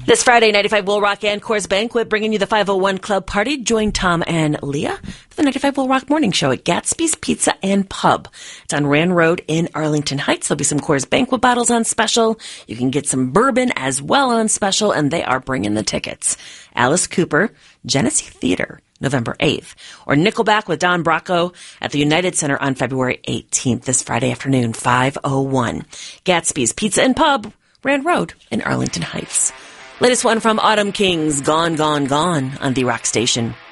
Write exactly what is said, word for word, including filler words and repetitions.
This Friday, ninety-five Will Rock and Coors Banquet bringing you the five oh one Club Party. Join Tom and Leah for the ninety-five Will Rock Morning Show at Gatsby's Pizza and Pub. It's on Rand Road in Arlington Heights. There'll be some Coors Banquet bottles on special. You can get some bourbon as well on special, and they are bringing the tickets. Alice Cooper, Genesee Theater, November eighth. Or Nickelback with Don Bracco at the United Center on February eighteenth, this Friday afternoon, five oh one. Gatsby's Pizza and Pub, Rand Road in Arlington Heights. Latest one from Autumn Kings, Gone, Gone, Gone on the Rock Station.